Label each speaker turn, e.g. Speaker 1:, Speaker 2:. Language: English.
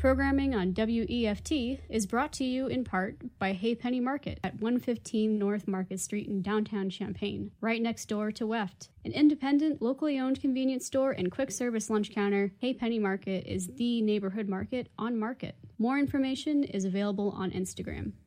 Speaker 1: Programming on WEFT is brought to you in part by Hay Penny Market at 115 North Market Street in downtown Champaign, right next door to WEFT. An independent, locally owned convenience store and quick service lunch counter, Hay Penny Market is the neighborhood market on Market. More information is available on Instagram.